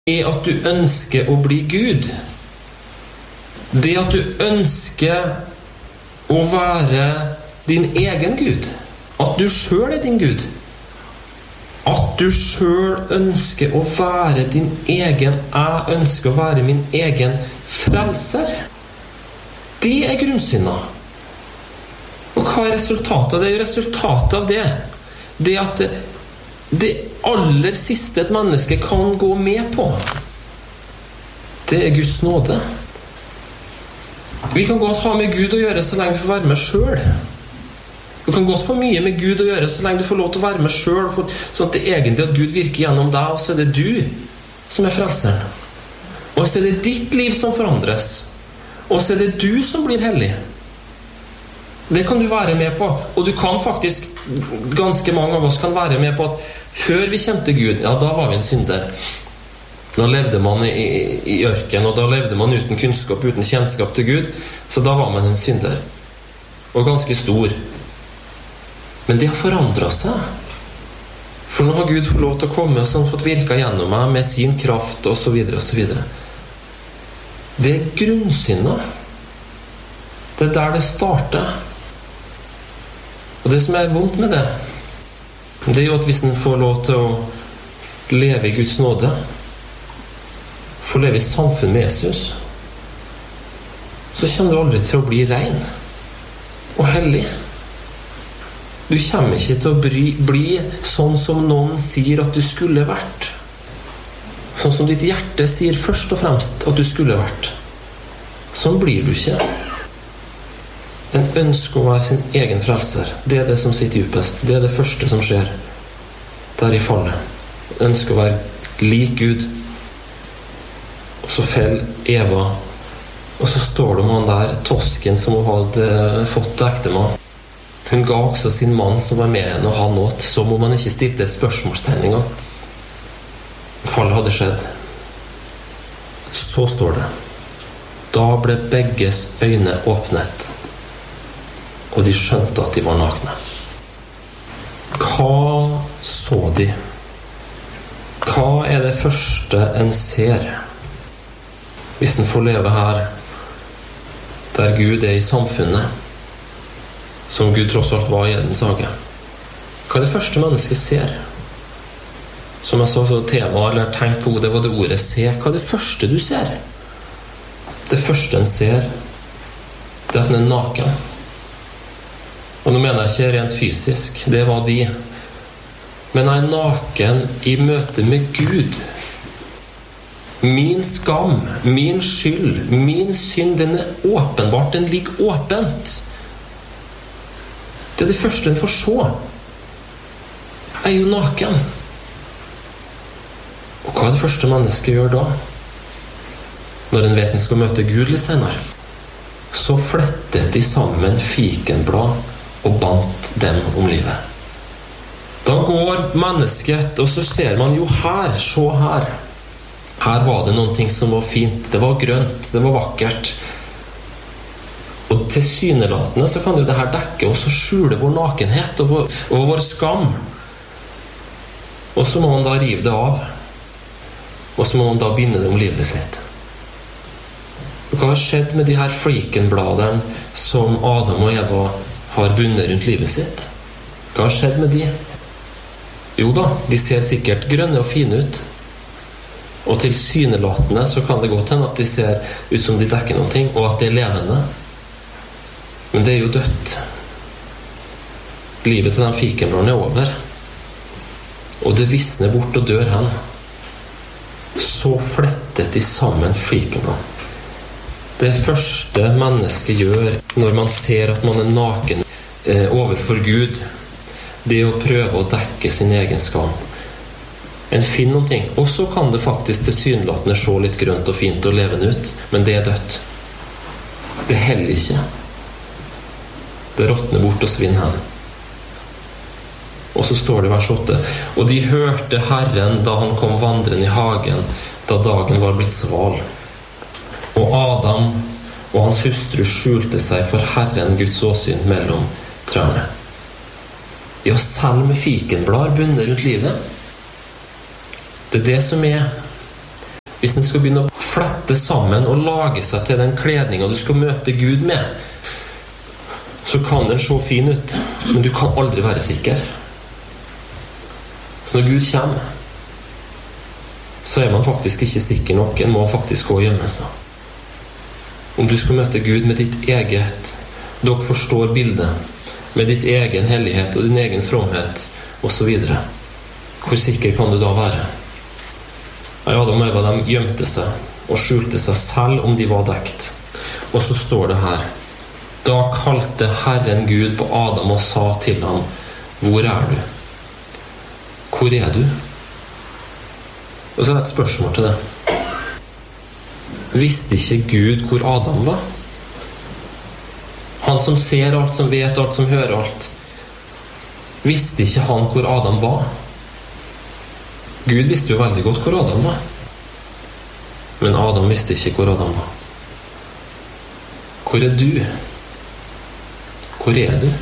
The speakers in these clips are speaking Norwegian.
Det at du ønsker å bli Gud, det at du ønsker å være din egen Gud, at du selv din Gud, at du selv ønsker å være din egen, jeg ønsker å være min egen frelser, det grunnsynet. Og hva resultatet? Det resultatet av det at det aller siste et menneske kan gå med på, det Guds nåde. Vi kan godt ha med Gud å gjøre så lenge vi får være med selv. Du kan godt få mye med Gud å gjøre så lenge du får lov til å være med selv, sånn at det egentlig at Gud virker gjennom deg, og så det du som frelseren. Og så det ditt liv som forandres, og så det du som blir hellig. Det kan du være med på, og du kan faktisk, ganske mange av oss kan være med på at før vi kjente Gud, ja, da var vi en synder. Da levde man i ørken, og da levde man uten kunnskap, uten kjennskap til Gud, så da var man en synder. Og ganske stor. Men det har forandret seg. For nå har Gud fått lov til å komme, og så har han fått virke gjennom meg med sin kraft, og så videre, og så videre. Det grunnsynet. Det der det starter. Og det som vondt med det jo at hvis en får lov til å leve i Guds nåde, få leve i samfunn med Jesus, så kommer du aldri til å bli ren og hellig. Du kommer ikke til å bli sånn som noen sier at du skulle vært. Sånn som ditt hjerte sier først og fremst at du skulle vært. Sånn blir du ikke. En ønsker å være sin egen frelser. Det det som sitter djupest. Det det første som skjer der i fallet. Ønsker å være lik Gud. Og så fell Eva. Og så står det om han der tosken som hun hadde fått til ektemann. Hun ga også sin mann som var med henne, og han åt, som om han ikke stilte et spørsmålstegn engang. Fallet hadde skjedd. Så står det: da ble begges øyne åpnet, og de skjønte at de var nakne. Hva så de? Hva det første en ser hvis en får leve her der Gud i samfunnet, som Gud tross alt var i Edens hage? Hva det første mennesket ser? Som jeg så tema, eller har tenkt på, det var det ordet se. Hva det første du ser? Det første en ser, det at en naken. Og nå mener jeg ikke rent fysisk, det var de. Men jeg naken i møte med Gud. Min skam, min skyld, min synd, den åpenbart, den ligger åpent. Det det første en får se. Jeg jo naken. Og hva det første mennesket gjør da? Når en vet en skal møte Gud litt senere, så flettet de sammen fikenblad og bandt dem om livet. Da går mennesket, og så ser man jo her, se her. Her var det noen ting som var fint. Det var grønt, det var vakkert. Og tilsynelatende så kan jo det her dekke oss og skjule vår nakenhet og vår skam. Og så må man da rive det av. Og så må man da binde det om livet sitt. Hva har skjedd med de her flikenbladene som Adam og Eva har bundet rundt livet sitt? Hva har skjedd med de? Jo da, de ser sikkert grønne og fine ut. Og tilsynelatende så kan det godt hende at de ser ut som de dekker noen ting, og at det levende. Men det jo dødt. Livet til den fikenbladene over. Og det visner bort og dør hen. Så flettet de sammen fikenblad. Det første mennesket gjør når man ser at man naken overfor Gud, det å prøve å dekke sin egen skam. En finner noen ting. Og så kan det faktisk tilsynelatende se litt grønt og fint og levende ut, men det dødt. Det heller ikke. Det råtner bort og svinner hen. Og så står det i vers 8: og de hørte Herren da han kom vandrende i hagen, da dagen var blitt sval. Og Adam og hans hustru skjulte seg for Herren Guds åsyn mellom trærne. Ja, selv med fikenblad bundet rundt livet. Det det som Hvis den skal begynne å flette sammen og lage seg til den kledningen du skal møte Gud med, så kan den se fin ut, men du kan aldri være sikker. Så når Gud kommer, så man faktisk ikke sikker nok. En må faktisk gå og gjemme seg. Om du skal møte Gud med ditt eget, dere forstår bildet, med ditt egen hellighet og din egen fromhet, og så videre. Hvor sikker kan du da være? Adam og Eva, de gjemte seg og skjulte seg selv om de var dekt. Og så står det her: da kalte Herren Gud på Adam og sa til ham: hvor er du? Hvor er du? Og så er det et spørsmål til det. Visste ikke Gud hvor Adam var? Han som ser alt, som vet alt, som hører alt. Visste ikke han hvor Adam var? Gud visste jo veldig godt hvor Adam var. Men Adam visste ikke hvor Adam var. Hvor er du? Hvor er du?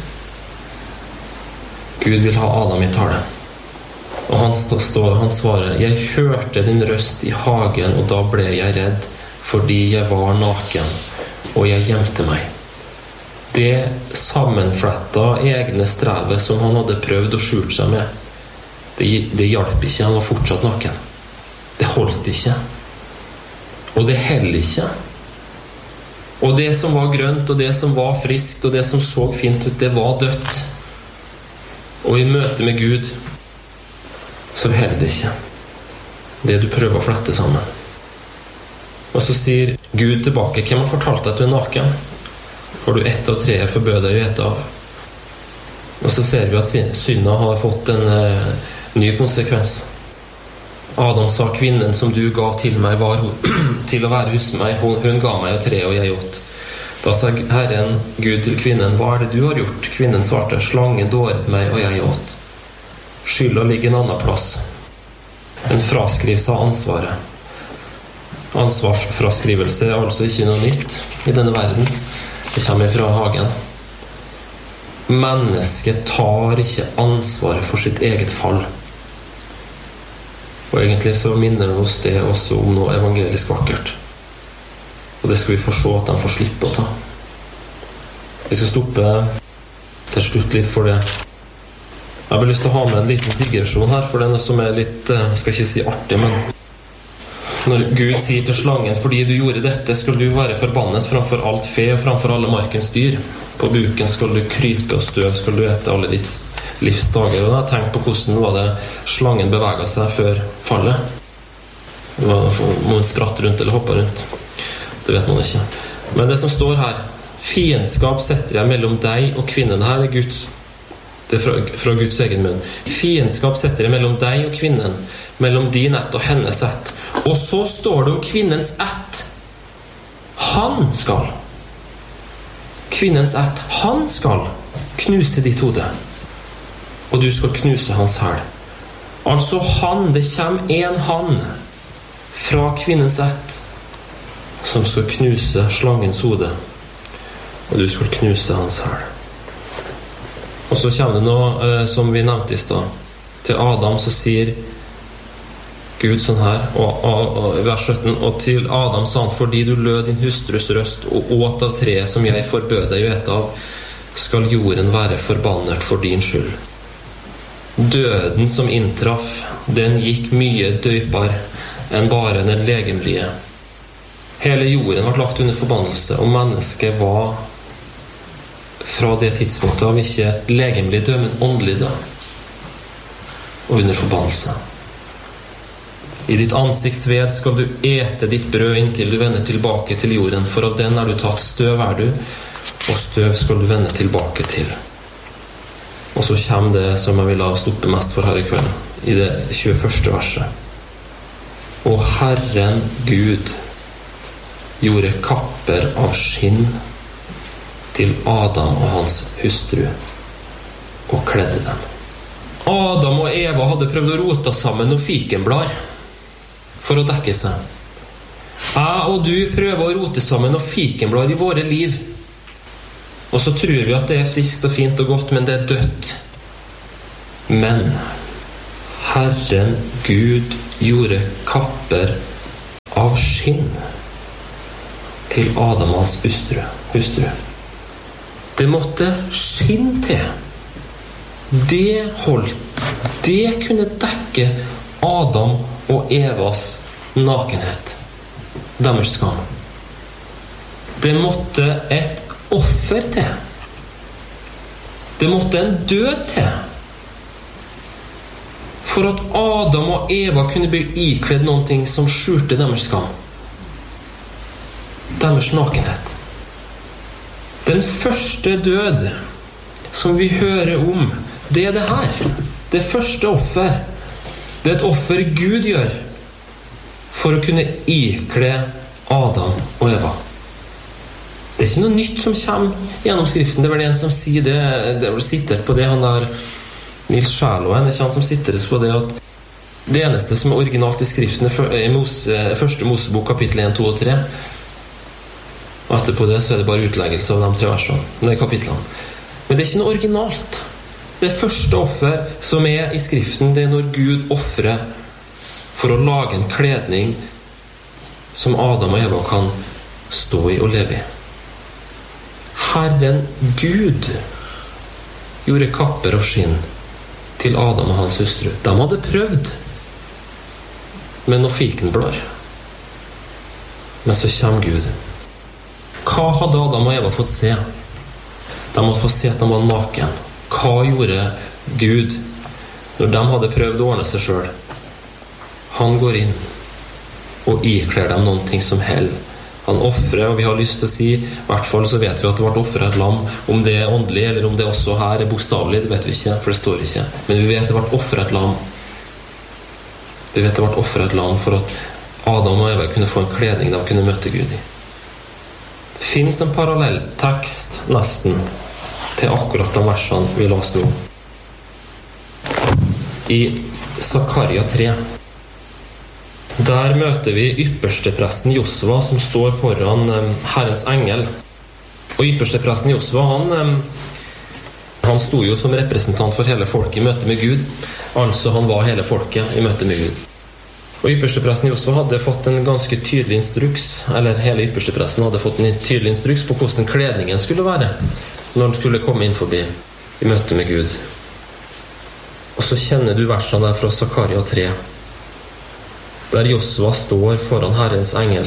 Gud vil ha Adam i tale. Og han svarer: jeg hørte din røst i hagen, og da ble jeg redd, fordi jeg var naken, og jeg gjemte meg. Det sammenfletta egne strevet som han hadde prøvd å skjule seg med, det hjalp ikke. Han var fortsatt naken. Det holdt ikke. Og det heller ikke. Og det som var grønt, og det som var friskt, og det som så fint ut, det var dødt. Og i møte med Gud så heller det ikke det du prøver å flette sammen. Og så sier Gud tilbake: hvem har fortalt deg at du er naken? Har du ett av treet forbød deg å ete av? Og så ser vi at synda har fått en ny konsekvens. Adam sa: kvinnen som du gav til meg var til å være hos meg. Hun ga meg av treet, og jeg åt. Da sa Herren Gud til kvinnen: hva er det du har gjort? Kvinnen svarte: slangen dåret meg, og jeg åt. Skylda ligger en annen plass. En fraskrivelse av ansvaret. Ansvarsfraskrivelse er altså ikke noe nytt i denne verden. Det kommer fra hagen. Mennesket tar ikke ansvaret for sitt eget fall. Og egentlig så minner oss det også om noe evangelisk vakkert. Og det skal vi få se at de får slippe å ta. Vi skal stoppe til slutt litt for det. Jeg har lyst til å ha med en liten digresjon her, for det er noe som er litt, skal ikke si artig, men når Gud sier til slangen: fordi du gjorde dette, skal du være forbannet framfor alt fe og framfor alle markens dyr. På buken skal du krype, og støv skal du ete alle ditt livs dager. Og da har jeg tenkt på hvordan var det slangen beveget seg før fallet. Må den spratt rundt eller hoppe rundt? Det vet man ikke. Men det som står her: fiendskap setter jeg mellom deg og kvinnen. Her er Guds. Det er fra Guds egen munn. Fiendskap setter jeg mellom deg og kvinnen, mellom din ett og hennes ett. Og så står det om kvinnens ett: han skal. Kvinnens ett, han skal knuse ditt hode, og du skal knuse hans hæl. Altså han, det kommer en han fra kvinnens ett som skal knuse slangens hode, og du skal knuse hans hæl. Og så kommer det noe som vi nevnte i sted. Til Adam så sier Gud sånn her, og vers 17: og til Adam sa han: fordi du lød din hustrus røst og åt av treet som jeg forbød deg å ete av, skal jorden være forbannet for din skyld. Døden som inntraff, den gikk mye dypere enn bare den legemlige. Hele jorden ble lagt under forbannelse, og mennesket var fra det tidspunktet av ikke legemlig død, men åndelig død, og under forbannelse. I ditt ansikts sved skal du ete ditt brød inntil du vender tilbake til jorden, for av den er du tatt. Støv er du, og støv skal du vende tilbake til. Og så kommer det som jeg vil stoppe mest for her i kveld, i det 21. verset. Og Herren Gud gjorde kapper av skinn til Adam og hans hustru, og kledde dem. Adam og Eva hadde prøvd å rote sammen noen fikenblad for å dekke seg. Jeg og du prøver å rote sammen noen fikenblad i våre liv, og så tror vi at det er friskt og fint og godt, men det er dødt. Men Herren Gud gjorde kapper av skinn til Adam og hans hustru. Det måtte skinn til. Det holdt. Det kunne dekke Adam og Evas nakenhet. Deres skam. Det måtte et offer til. Det måtte en død til. For at Adam og Eva kunne bli ikledd noen ting som skjulte deres skam. Deres nakenhet. Den første død som vi hører om, det er det her. Det første offer. Det er et offer Gud gjør for å kunne ikle Adam og Eva. Det er ikke noe nytt som kommer gjennom skriften. Det er vel en som sier det. Det er vel sitter på det, han der Nils Kjærloen, det er ikke han som sitter på det, at det eneste som er originalt i skriften er første Mosebok kapittel 1, 2 og 3. Og etterpå det så er det bare utleggelse av de 3 versene. Det er kapitlene. Men det er ikke noe originalt. Det første offer som er i skriften, det er når Gud offrer for å lage en kledning som Adam og Eva kan stå i og leve i. Herren Gud gjorde kapper av skinn til Adam og hans hustru. De hadde prøvd med noen fikenblad. Men så kommer Gud. Hva hadde Adam og Eva fått se? De hadde fått se at de var naken. Hva gjorde Gud når de hadde prøvd å ordne seg selv? Han går inn og ikler dem noen ting som hell. Han offrer, og vi har lyst til å si, i hvert fall så vet vi at det ble offret et lam. Om det er åndelig, eller om det også her er bokstavlig, det vet vi ikke, for det står ikke. Men vi vet det ble offret et lam. Vi vet det ble offret et lam for at Adam og Eva kunne få en kledning de kunne møte Gud i. Det finnes en parallell tekst nesten til akkurat de versene vi las nå. I Zakaria 3. Der møter vi ypperstepresten Josva som står foran Herrens engel. Og ypperstepresten Josva, han sto jo som representant for hele folket i møte med Gud. Altså han var hele folket i møte med Gud. Og ypperstepresten Josva hadde fått en ganske tydelig instruks, eller hele ypperstepresten hadde fått en tydelig instruks på hvordan kledningen skulle være når han skulle komme inn forbi i møte med Gud. Og så kjenner du versene der fra Zakaria 3. Der Josva står foran Herrens engel,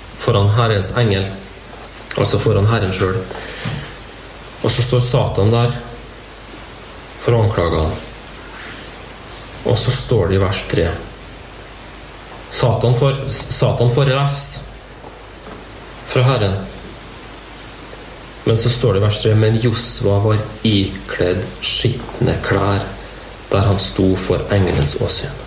altså foran Herren selv. Og så står Satan der for å anklage han. Og så står det i vers 3. Satan får refs fra Herren. Men så står det i vers 3, men Josva var ikledd skittne klær der han sto for engelens åsyn.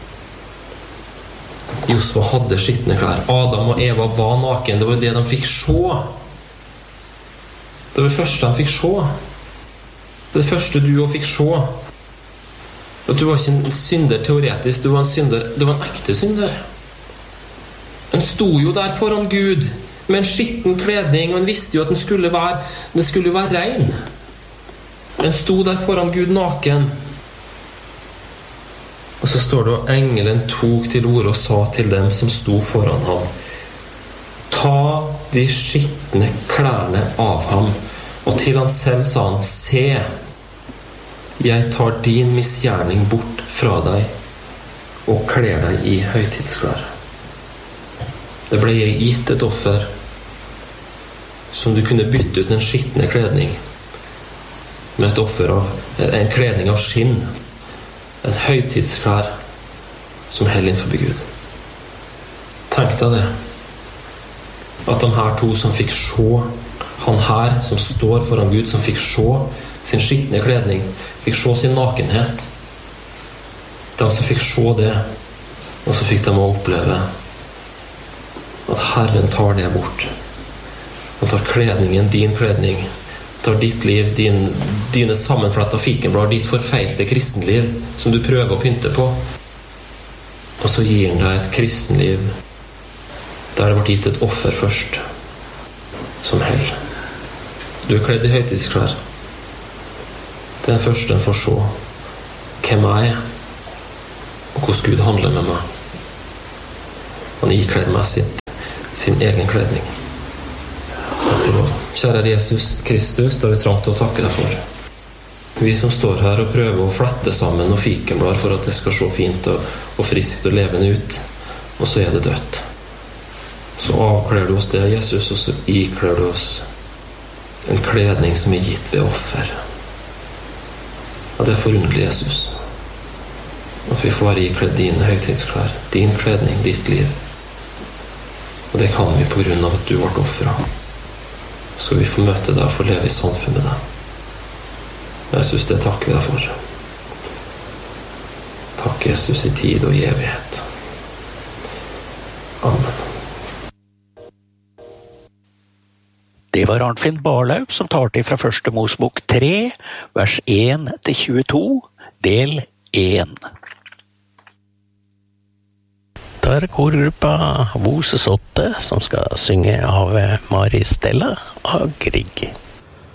Josva hadde skittne klær. Adam og Eva var naken. Det var det de fikk se. Det var det første de fikk se. Det første du også fikk se. At du var ikke en synder teoretisk. Du var en synder. Du var en ekte synder. Han sto jo der foran Gud med en skitten kledning, og han visste jo at den skulle være ren. Han sto der foran Gud naken. Og så står det, og engelen tok til orde og sa til dem som sto foran ham, ta de skittne klærne av ham. Og til han selv sa han, se, jeg tar din misgjerning bort fra deg og kler deg i høytidsklær. Det ble gitt et offer som du kunne bytte ut en skittne kledning med et offer av en kledning av skinn. En høytidsklær som heller innenfor Gud. Tenk deg det. At de her to som fikk se, han her som står foran Gud, som fikk se sin skittne kledning, fikk se sin nakenhet. De som fikk se det, og så fikk de å oppleve at Herren tar det bort. Han tar kledningen, din kledning, tar ditt liv, dine sammenfletta fikenblad, ditt forfeilte kristenliv som du prøver å pynte på, og så gir han deg et kristenliv der det ble gitt et offer først som hell. Du er kledd i høytidsklær. Det er den første en får se hvem jeg er og hvordan Gud handler med meg. Han ikler meg sitt sin egen kledning. Takk og lov. Kjære Jesus Kristus, det har vi trangt å takke deg for. Vi som står her og prøver å flette sammen og fikenblad for at det skal se fint og friskt og levende ut, og så er det dødt. Så avkler du oss det, Jesus, og så ikler du oss en kledning som er gitt ved offer. Og det er forunderlig, Jesus, at vi får være ikledd dine høytidsklær, din kledning, ditt liv. Og det kan vi på grunn av at du ble offret. Skal vi få møte deg og få leve i samfunn med deg. Jesus, det takker vi deg for. Takk, Jesus, i tid og i evighet. Amen. Det var Arnfinn Barlaug som talte fra Første Mosebok 3, vers 1-22, del 1. Da er korgruppa Voses 8 som skal synge av Mari Stella av Grieg.